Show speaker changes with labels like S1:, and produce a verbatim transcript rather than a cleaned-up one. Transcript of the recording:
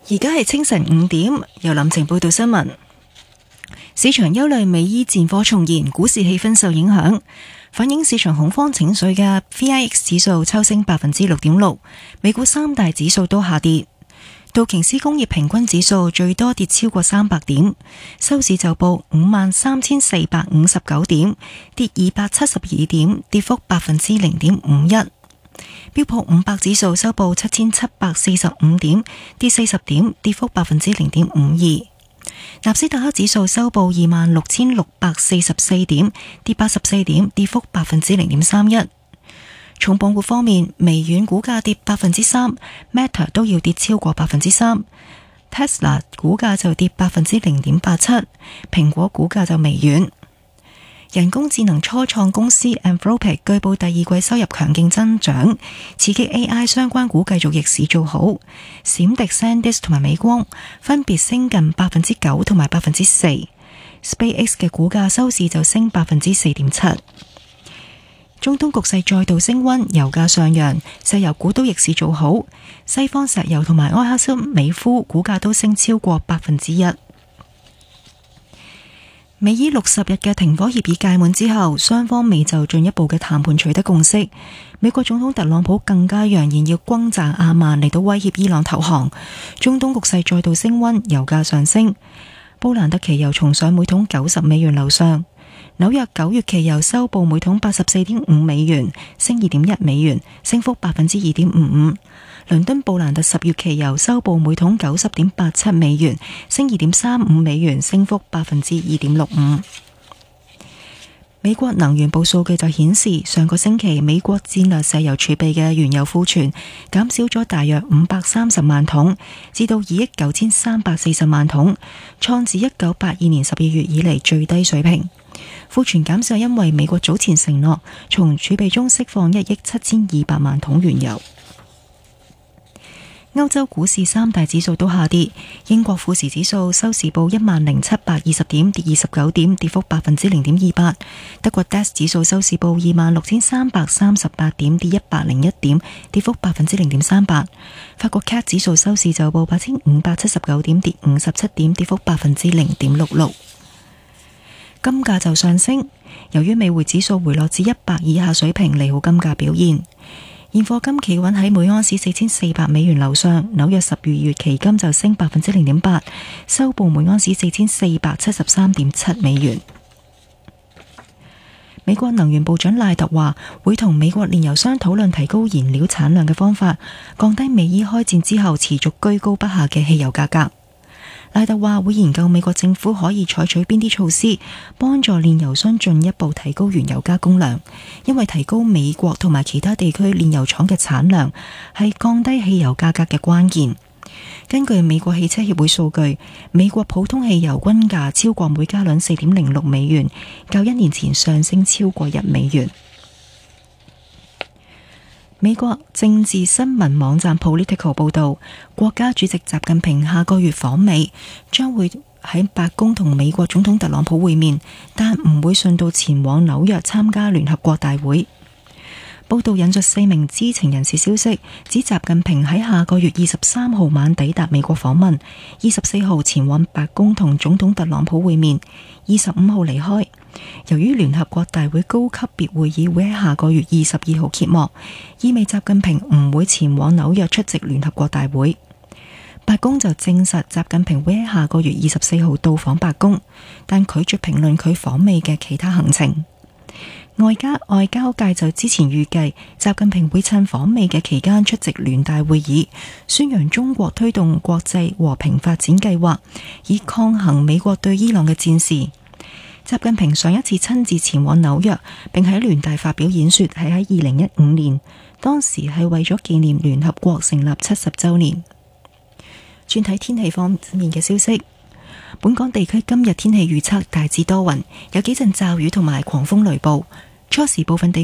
S1: 而家係清晨五點，由林晴報道新聞。市場憂慮美伊戰火重燃，股市氣氛受影響，反映市場恐慌情緒嘅 V I X 指數抽升百分之六點六，美股三大指數都下跌。道瓊斯工業平均指數最多跌超過三百點，收市就報五萬三千四百五十九點，跌二百七十二點，跌幅百分之零點五一。標普五百指數收報七千七百四十五點，跌四十點，跌幅百分之零點五二。納斯達克指數收報二萬六千六百四十四點，跌八十四點，跌幅百分之零點三一。重磅股方面，微軟股價跌百分之三 ，Meta 都要跌超過百分之三 ，Tesla 股價就跌百分之零點八七，蘋果股價就微軟。人工智能初創公司 Anthropic 據報第二季收入強勁增長，刺激 A I 相關股繼續逆市做好。閃迪、SanDisk 同埋美光分別升近百分之九同埋百分之四。SpaceX 嘅股價收市就升百分之四點七。中東局勢再度升溫，油價上揚，石油股都逆市做好。西方石油同埋埃克森美孚股價都升超過百分之一。美伊六十日嘅停火協議屆滿之後，雙方未就進一步嘅談判取得共識。美國總統特朗普更加揚言要轟炸阿曼嚟到威脅伊朗投降。中東局勢再度升溫，油價上升。布蘭特期油重上每桶九十美元樓上。紐約九月期油收報每桶八十四點五美元，升二點一美元，升幅百分之二點五五。倫敦布蘭特十月期油收報每桶九十點八七美元，升二點三五美元，升幅百分之二點六五。美國能源部數據就顯示，上個星期美國戰略石油儲備嘅原油庫存減少咗大約五百三十萬桶，至到二億九千三百四十萬桶，創自一九八二年十二月以嚟最低水平。庫存減少因為美國早前承諾從儲備中釋放一億七千二百萬桶原油。歐洲股市三大指數都下跌，英國富時指數收市報一萬零七百二十點，跌二十九點，跌幅百分之零點二八。德國 D A X 指數收市報二萬六千三百三十八點，跌一百零一點，跌幅百分之零點三八。法國 C A C 指數收市就報八千五百七十九點，跌五十七點，跌幅百分之零點六六。金價就上升，由於美匯指數回落至一百以下水平，利好金價表現。現貨金企穩喺每盎司四千四百美元樓上，紐約十二月期金就升百分之零點八，收報每盎司四千四百七十三點七美元。美國能源部長賴特話，會同美國煉油商討論提高燃料產量嘅方法，降低美伊開戰之後持續居高不下嘅汽油價格。賴特話會研究美國政府可以採取邊啲措施，幫助煉油商進一步提高原油加工量，因為提高美國同埋其他地區煉油廠嘅產量係降低汽油價格嘅關鍵。根據美國汽車協會數據，美國普通汽油均價超過每加侖四點零六美元，較一年前上升超過一美元。美國政治新聞網站 Politico 報道，國家主席習近平下個月訪美，將會喺白宮同美國總統特朗普會面，但唔會順道前往紐約參加聯合國大會。報道引述四名知情人士消息，指習近平喺下個月二十三號晚抵達美國訪問，二十四號前往白宮同總統特朗普會面，二十五號離開。由於聯合國大會高級別會議會喺下個月二十二號揭幕，意味習近平唔會前往紐約出席聯合國大會。白宮就證實習近平會喺下個月二十四號到訪白宮，但拒絕評論佢訪美嘅其他行程。外交外交界就之前預計習近平會趁訪美嘅期間出席聯大會議，宣揚中國推動國際和平發展計劃，以抗衡美國對伊朗嘅戰事。習近平上一次親自前往紐約並喺聯大發表演說係喺二零一五年，當時係為咗紀念聯合國成立七十週年。轉睇天氣方面嘅消息，本港地區今日天氣預測大致多雲，有幾陣驟雨同埋狂風雷暴，初時部分地